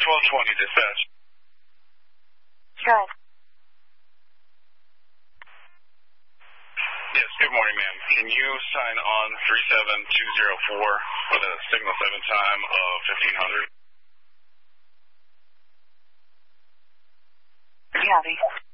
1220 dispatch. Good. Yes, good morning, ma'am. Can you sign on 37204 with a signal 7 time of 1500? Copy.